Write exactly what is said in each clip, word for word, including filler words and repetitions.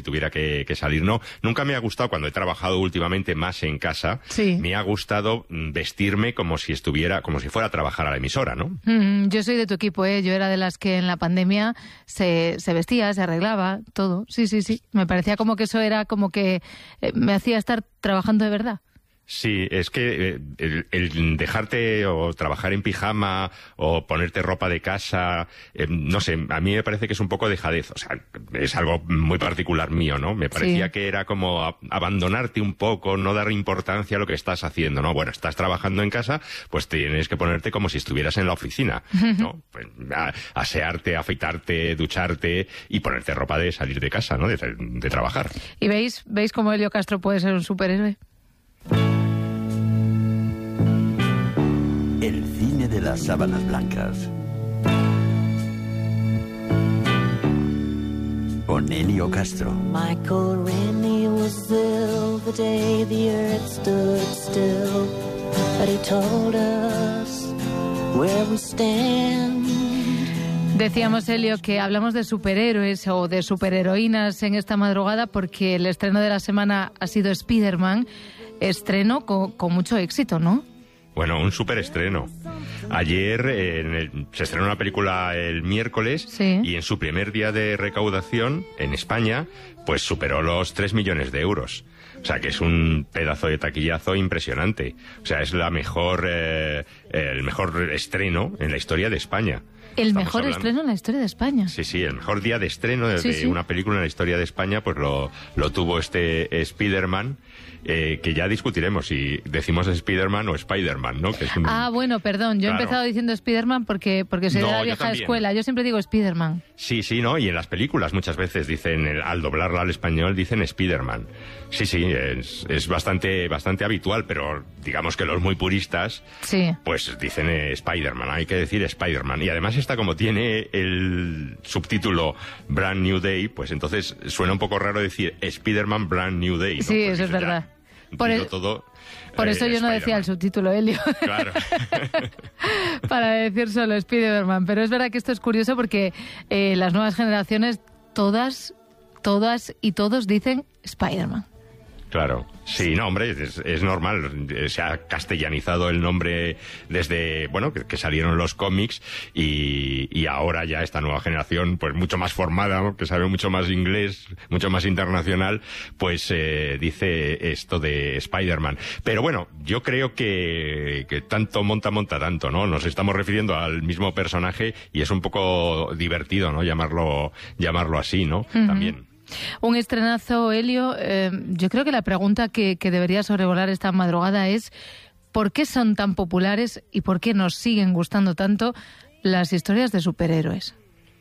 tuviera que, que salir. No, nunca me ha gustado, cuando he trabajado últimamente más en casa, sí. me ha gustado vestirme como si estuviera, como si fuera a trabajar a la emisora, ¿no? Mm, yo soy de tu equipo, ¿eh? Yo era de las que en la pandemia se, se vestía, se arreglaba, todo. Sí, sí, sí. Me parecía como que eso era como que eh, me hacía estar trabajando de verdad. Sí, es que el, el dejarte o trabajar en pijama o ponerte ropa de casa, eh, no sé, a mí me parece que es un poco dejadez. O sea, es algo muy particular mío, ¿no? Me parecía sí. que era como a, abandonarte un poco, no dar importancia a lo que estás haciendo, ¿no? Bueno, estás trabajando en casa, pues tienes que ponerte como si estuvieras en la oficina, ¿no? Pues, a, asearte, afeitarte, ducharte y ponerte ropa de salir de casa, ¿no? De, de trabajar. ¿Y veis, veis cómo Elio Castro puede ser un superhéroe? El cine de las sábanas blancas. Con Elio Castro. Michael Rennie was ill the day the earth stood still, but he told us where we stand. Decíamos, Elio, que hablamos de superhéroes o de superheroínas en esta madrugada porque el estreno de la semana ha sido Spider-Man, estreno con, con mucho éxito, ¿no? Bueno, un superestreno. Ayer eh, en el, se estrenó una película el miércoles sí. y en su primer día de recaudación en España, pues superó los tres millones de euros. O sea, que es un pedazo de taquillazo impresionante. O sea, es la mejor, eh, el mejor estreno en la historia de España. El Estamos mejor hablando... estreno en la historia de España. Sí, sí, el mejor día de estreno de, sí, de sí. una película en la historia de España, pues lo, lo tuvo este Spider-Man, eh, que ya discutiremos si decimos Spider-Man o Spider-Man, ¿no? Que es un... Ah, bueno, perdón, yo claro. he empezado diciendo Spider-Man porque, porque soy no, de la vieja también. escuela, yo siempre digo Spider-Man. Sí, sí, ¿no? Y en las películas muchas veces dicen, al doblarla al español, dicen Spider-Man. Sí, sí, es, es bastante, bastante habitual, pero digamos que los muy puristas, sí. pues dicen eh, Spider-Man, hay que decir Spider-Man. Y además esta, como tiene el subtítulo Brand New Day, pues entonces suena un poco raro decir Spider-Man Brand New Day, ¿no? Sí, pues eso es verdad. Por, el, todo, por eh, eso yo no decía el subtítulo, Elio. Claro. Para decir solo Spider-Man. Pero es verdad que esto es curioso porque eh, las nuevas generaciones, todas, todas y todos dicen Spider-Man. Claro, sí, no, hombre, es, es normal, se ha castellanizado el nombre desde, bueno, que, que salieron los cómics y, y ahora ya esta nueva generación, pues mucho más formada, ¿no? Que sabe mucho más inglés, mucho más internacional, pues eh, dice esto de Spider-Man. Pero bueno, yo creo que, que tanto monta, monta tanto, ¿no? Nos estamos refiriendo al mismo personaje y es un poco divertido, ¿no? Llamarlo, llamarlo así, ¿no? Uh-huh. También. Un estrenazo, Elio. Eh, yo creo que la pregunta que, que debería sobrevolar esta madrugada es ¿por qué son tan populares y por qué nos siguen gustando tanto las historias de superhéroes?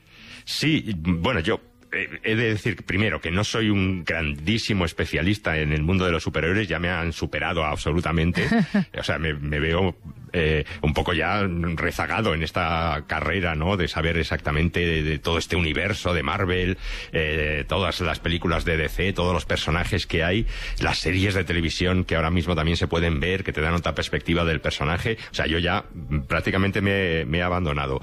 Sí, bueno, yo he de decir primero que no soy un grandísimo especialista en el mundo de los superhéroes, ya me han superado absolutamente. O sea, me, me veo eh, un poco ya rezagado en esta carrera, ¿no? De saber exactamente de, de todo este universo de Marvel, eh, todas las películas de D C, todos los personajes que hay, las series de televisión que ahora mismo también se pueden ver, que te dan otra perspectiva del personaje. O sea, yo ya prácticamente me, me he abandonado.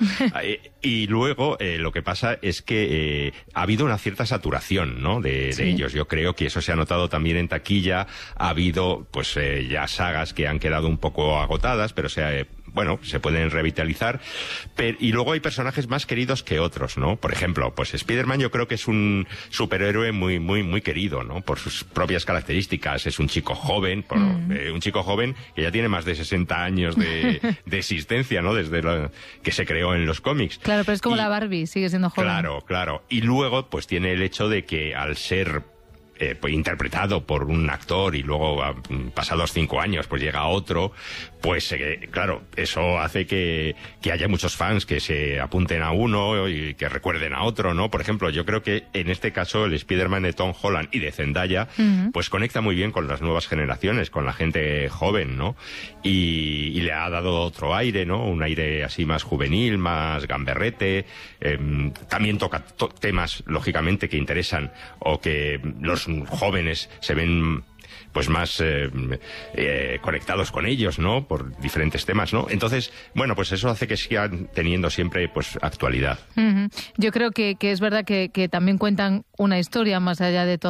Y luego eh, lo que pasa es que eh, ha habido una cierta saturación, ¿no? De, sí. de ellos. Yo creo que eso se ha notado también en taquilla. Ha habido, pues, eh, ya sagas que han quedado un poco agotadas, pero se, eh, bueno, se pueden revitalizar. Pero, y luego hay personajes más queridos que otros, ¿no? Por ejemplo, pues Spider-Man yo creo que es un superhéroe muy, muy, muy querido, ¿no? Por sus propias características. Es un chico joven, por, mm. eh, un chico joven que ya tiene más de sesenta años de, de existencia, ¿no? Desde lo que se creó en los cómics. Claro, pero es como y, la Barbie, sigue siendo joven. Claro, claro. Y luego, pues tiene el hecho de que al ser eh, pues, interpretado por un actor y luego a, pasados cinco años pues llega otro, pues eh, claro, eso hace que, que haya muchos fans que se apunten a uno y que recuerden a otro, ¿no? Por ejemplo, yo creo que en este caso el Spider-Man de Tom Holland y de Zendaya uh-huh. pues conecta muy bien con las nuevas generaciones, con la gente joven, ¿no? Y, y le ha dado otro aire, ¿no? Un aire así más juvenil, más gamberrete. Eh, también toca to- temas, lógicamente, que interesan o que los jóvenes se ven pues más eh, eh, conectados con ellos, ¿no? Por diferentes temas, ¿no? Entonces, bueno, pues eso hace que sigan teniendo siempre pues actualidad. Uh-huh. Yo creo que, que es verdad que, que también cuentan una historia más allá de todo.